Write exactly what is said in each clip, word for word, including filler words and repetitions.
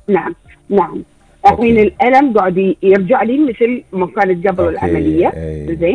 نعم نعم. الحين الألم قاعد يرجع لي مثل ما كانت قبل العملية. زين.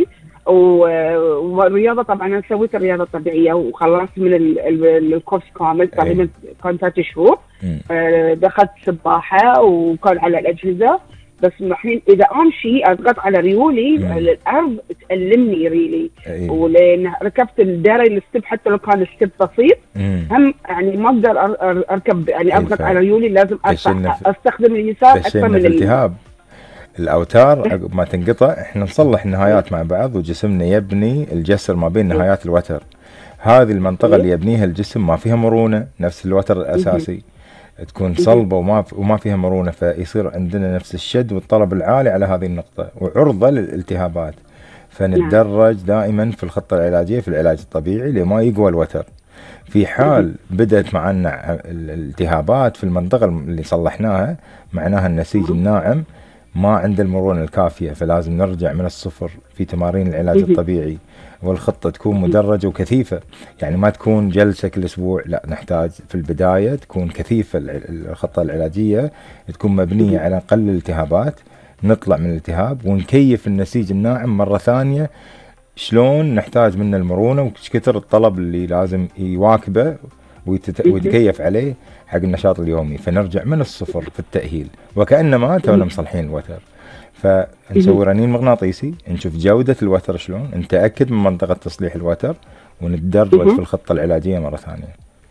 والرياضة طبعا أنا سويت الرياضة الطبيعية وخلصت من الكورس كامل تقريبا كان ثلاث شهور. دخلت سباحة وكان على الأجهزة، بس الحين إذا أمشي أضغط على ريولي الأرض تألمني ريلي. ولأن ركبت الداري الستيب حتى لو كان الستيب بسيط هم يعني ما أقدر أركب، يعني أضغط على ريولي لازم أستخدم اليسار أكثر من الالتهاب. الأوتار عقب ما تنقطع احنا نصلح النهايات مع بعض، وجسمنا يبني الجسر ما بين نهايات الوتر. هذه المنطقة اللي يبنيها الجسم ما فيها مرونة نفس الوتر الأساسي، تكون صلبة وما وما فيها مرونة، فيصير عندنا نفس الشد والطلب العالي على هذه النقطة وعرضة للالتهابات. فنتدرج دائما في الخطة العلاجية في العلاج الطبيعي لما يقوى الوتر. في حال بدأت معنا الالتهابات في المنطقة اللي صلحناها، معناها النسيج الناعم ما عنده المرونة الكافية، فلازم نرجع من الصفر في تمارين العلاج الطبيعي. والخطة تكون مدرجة وكثيفة، يعني ما تكون جلسة كل أسبوع، لا نحتاج في البداية تكون كثيفة. الخطة العلاجية تكون مبنية على أقل الالتهابات، نطلع من الالتهاب ونكيف النسيج الناعم مرة ثانية. شلون نحتاج منه المرونة وش كثر الطلب اللي لازم يواكبه ويتكيف عليه حق النشاط اليومي، فنرجع من الصفر في التأهيل وكأنما تونا مصلحين الوتر. فنسوي رنين مغناطيسي، نشوف جودة الوتر شلون، نتأكد من منطقة تصليح الوتر، ونتدرج في الخطة العلاجية مرة ثانية.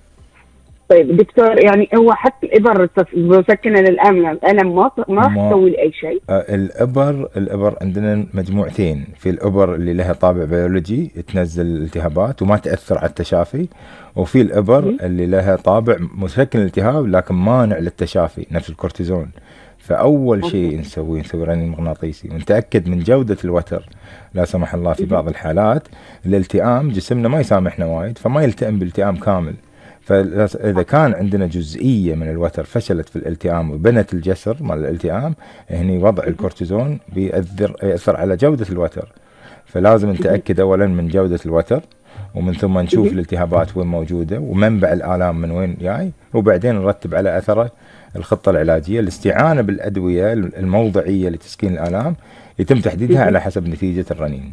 طيب دكتور، يعني هو حتى الإبر مسكنة للألم، الألم ما ما تسوي لي أي شيء؟ آه الإبر الإبر عندنا مجموعتين، في الإبر اللي لها طابع بيولوجي تنزل الالتهابات وما تأثر على التشافي، وفي الإبر م- اللي لها طابع مسكن الالتهاب لكن مانع للتشافي نفس الكورتيزون. فأول شيء نسويه نسوي رنين مغناطيسي ونتأكد من جودة الوتر. لا سمح الله في بعض الحالات الالتئام جسمنا ما يسامحنا وايد، فما يلتئم بالتئام كامل. فإذا كان عندنا جزئية من الوتر فشلت في الالتئام وبنت الجسر مال الالتئام، هني وضع الكورتيزون بيأثر يأثر على جودة الوتر. فلازم نتأكد أولا من جودة الوتر، ومن ثم نشوف الالتهابات وين موجودة ومنبع الآلام من وين جاي، وبعدين نرتب على أثره الخطة العلاجية. الاستعانة بالأدوية الموضعية لتسكين الآلام يتم تحديدها على حسب نتيجة الرنين.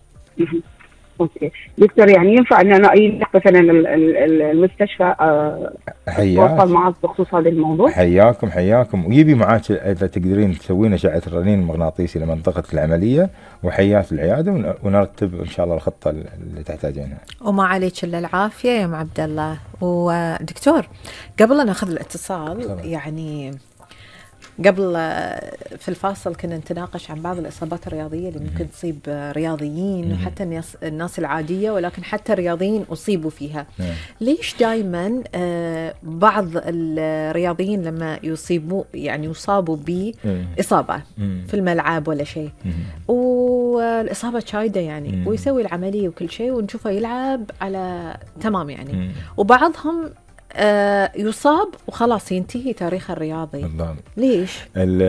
اوكي دكتور، يعني ينفع ان انا اروح مثلا المستشفى اتواصل معك بخصوص هذا الموضوع؟ حياكم حياكم ويبي معاك اذا تقدرين تسوين اشعه الرنين المغناطيسي لمنطقه العمليه، وحياه في العياده، ونرتب ان شاء الله الخطه اللي تحتاجينها. وما عليك الا العافيه يا ام عبد الله. ودكتور قبل لا ناخذ الاتصال طبعا. يعني قبل في الفاصل كنا نتناقش عن بعض الإصابات الرياضية اللي ممكن تصيب رياضيين وحتى الناس الناس العادية، ولكن حتى الرياضيين أصيبوا فيها. ليش دائما بعض الرياضيين لما يصيبوا يعني يصابوا بإصابة في الملعب ولا شيء والإصابة شايدة يعني ويسوي العملية وكل شيء ونشوفه يلعب على تمام يعني، وبعضهم آه يصاب وخلاص ينتهي تاريخ الرياضي؟ بالضبط. ليش؟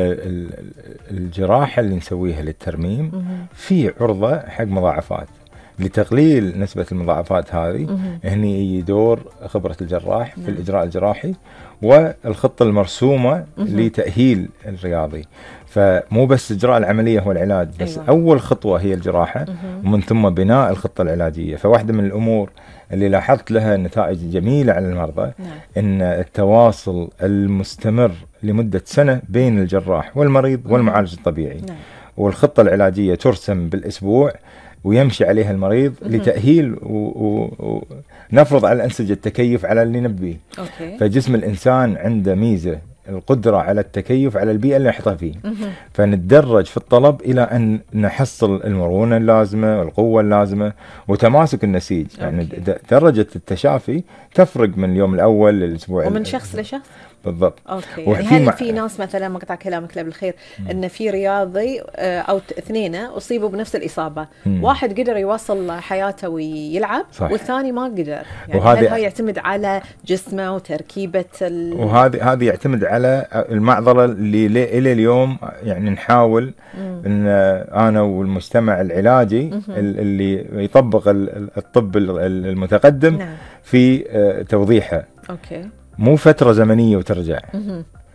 الجراحة اللي نسويها للترميم في عرضة حق مضاعفات. لتقليل نسبة المضاعفات هذه هني دور خبرة الجراح في الإجراء الجراحي والخطة المرسومة لتأهيل الرياضي. فمو بس إجراء العملية هو العلاج، بس أيوة. أول خطوة هي الجراحة ومن ثم بناء الخطة العلاجية. فواحدة من الأمور اللي لاحظت لها نتائج جميلة على المرضى نعم. إن التواصل المستمر لمدة سنة بين الجراح والمريض والمعالج الطبيعي نعم. والخطة العلاجية ترسم بالأسبوع ويمشي عليها المريض م- لتأهيل ونفرض على الأنسجة التكيف على اللي نبيه. أوكي. فجسم الإنسان عنده ميزة القدرة على التكيف على البيئة اللي نحطها فيه. فنتدرج في الطلب إلى أن نحصل المرونة اللازمة والقوة اللازمة وتماسك النسيج. أوكي. يعني درجة التشافي تفرق من اليوم الأول للأسبوع ومن شخص لشخص. بالضبط. اوكي. يعني هل مع... في ناس مثلا مقطع كلامك لا بالخير ان في رياضي او اثنين اصيبوا بنفس الاصابه، مم. واحد قدر يواصل حياته ويلعب صح. والثاني ما قدر، يعني وهذه... هل هذا يعتمد على جسمه وتركيبه ال... وهذه هذه يعتمد على المعضله اللي الى اليوم يعني نحاول مم. ان انا والمجتمع العلاجي مم. اللي يطبق الطب المتقدم نعم. في توضيحها. اوكي. مو فترة زمنية وترجع.